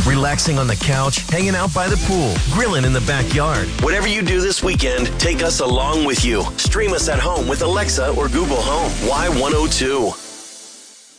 relaxing on the couch, hanging out by the pool, grilling in the backyard. Whatever you do this weekend, take us along with you. Stream us at home with Alexa or Google Home. Y102.